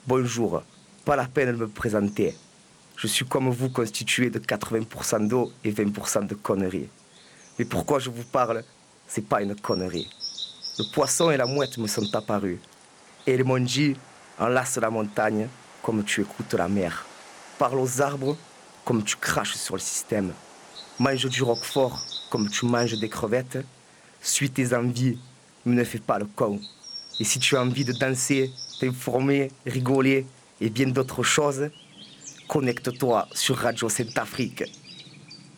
Bonjour, pas la peine de me présenter. Je suis comme vous constitué de 80% d'eau et 20% de conneries. Mais pourquoi je vous parle, c'est pas une connerie. Le poisson et la mouette me sont apparus. Et ils m'ont dit, enlace la montagne comme tu écoutes la mer. Parle aux arbres comme tu craches sur le système. Mange du roquefort comme tu manges des crevettes. Suis tes envies, mais ne fais pas le con. Et si tu as envie de danser, t'informer, rigoler et bien d'autres choses, connecte-toi sur Radio Sainte-Afrique.